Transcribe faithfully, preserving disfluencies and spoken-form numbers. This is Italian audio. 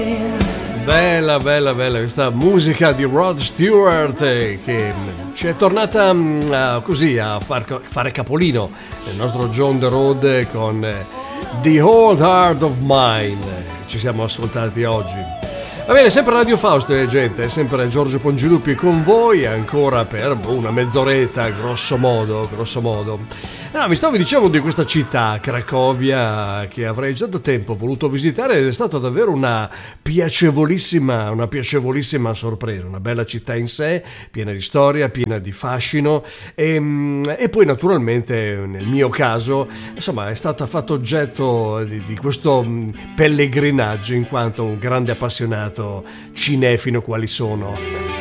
Bella, bella, bella questa musica di Rod Stewart eh, che ci è tornata uh, così a far, fare capolino nel nostro John the Road con eh, The Old Heart of Mine. Ci siamo ascoltati oggi. Va bene, sempre Radio Fausto, eh, gente, sempre Giorgio Pongiluppi con voi ancora per una mezz'oretta, grosso modo, grosso modo. No, mi stavo dicendo di questa città, Cracovia, che avrei già da tempo voluto visitare ed è stata davvero una piacevolissima, una piacevolissima sorpresa, una bella città in sé, piena di storia, piena di fascino e, e poi naturalmente nel mio caso, insomma, è stata fatta oggetto di, di questo pellegrinaggio in quanto un grande appassionato cinefilo quali sono.